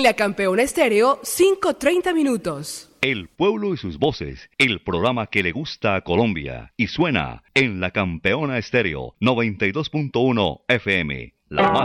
la Campeona Estéreo, 5:30 minutos. El pueblo y sus voces, el programa que le gusta a Colombia y suena en la Campeona Estéreo 92.1 FM, la más